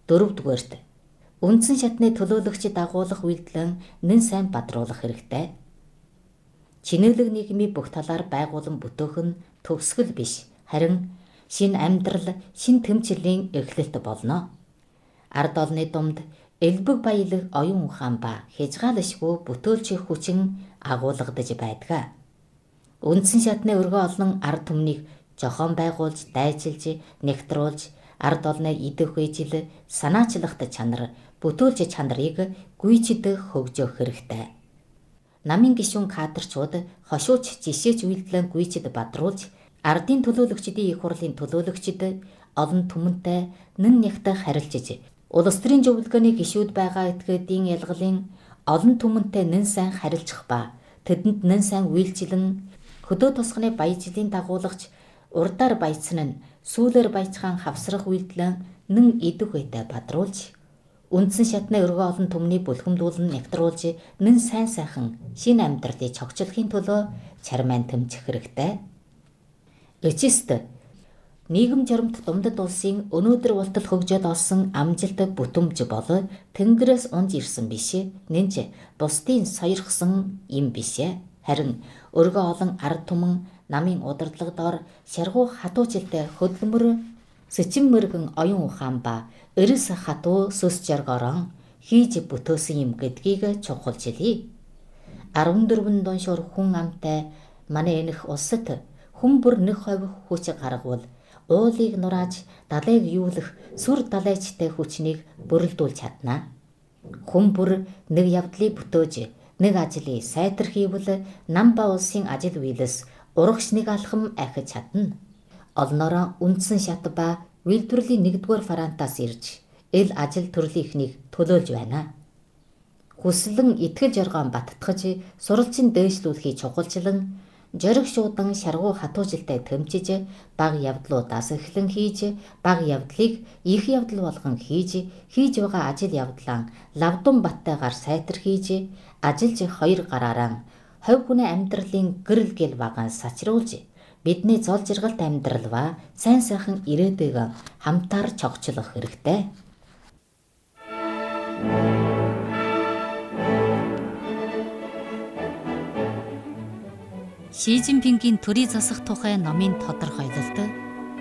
Дөрөвдүгээрт үндсэн шатны төлөөлөгчид дагуулах үйлдэлэн нэн сайн бадруулах хэрэгтэй. Чинээлэг нийгмийн бүх талаар байгуулан бүтөөх нь төгсгөл биш, харин шинэ амьдрал, шинэ тэмцлийн эхлэлт болно. Ард олны дунд элбэг баялаг оюун ухаан ба хязгаалшгүй бүтөөлчих хүчин агуулгадж байдаг. Үндсэн шатны өргөө олон ард түмнийг зохион байгуулж, дайчилж, нэгтруулж, ард олны идэх үежил, санаачлахт чанар, бүтөөлж чанарыг гүйцэд хөгжөөх хэрэгтэй. Намын гишүүн кадрчууд хошууч жишээч үйлдэлэн гүйцэд бадруулж, ардын төлөөлөгчдийн их хурлын төлөөлөгчд олон түмэнтэй нэн нягт харилцаж, улс төрийн зөвлөгөөний гишүүд байгаа этгээдийн ялгалын олон түмэнтэй нэн сайн харилцах ба тэдэнд нэн сайн үйлчилэн хөдөө тосгоны баяжлын дагуулагч урдаар баяцсан нь сүүлээр баяцхан хавсрах үйлдэлэн нэн идэх үедээ бадруулж, үндсэн шатны өргөө олон түмний бүлхэмдүүлэн нэвтруулж нэн сайн сайхан шинэ амьдралыг цогцлохын төлөө чармайн тэмцэх хэрэгтэй. Эцэст нийгэм журамт Думдад улсын өнөөдөр болтол хөгжөөд олсон амжилт бүтэмж бол Тэнгэрээс унж ирсэн биш, нэнч бусдын сойрхсон юм биш. Харин өргөө олон ард түмэн намын удирдлагадор шаргуу хатуужилтай хөдөлмөр сэчин мөргөн оюун ухаан ба эрс хатуу сүс жаргорон хийж бүтөөсөн юм гэдгийг чухалчилъя. 14 дуншуур хүн амтай манай энэх улсад хүн бүр нэг хувь хүч гаргавал уулыг нурааж далайг юулах сүр далайчтай хүчнийг бүрэлдүүлж чадна. Хүн бүр нэг явдлыг бүтөөж, нэг ажлыг сайтар хийвэл нам ба улсын ажил үйлс урагш нэг алхам ахиж чадна. Олноороо үндсэн шат ба үйлдвэрлэлийн 1-р фарантаас ирж эл ажил төрлийнхнийг төлөөлж байна. Хүслэн итгэл жаргон баттгаж суралцын дээшлүүлэхийг чухалчлан жориг шуудан шаргуу хатуужилтай тэмчиж баг явдлуудаас эхлэн хийж баг явдлыг их явдал болгон хийж байгаа ажил явдлаа лавдун баттайгаар сайтар хийж ажилж 2 гараараа хувь хүний амьдралын гэрэл гэл багаан сачруулж бидний зол жаргалт амьдрал ба сайн сайхан ирээдүйг хамтаар цогцлох хэрэгтэй. Ши Цзиньпингийн төрийн засах тухай номын тодорхойлолт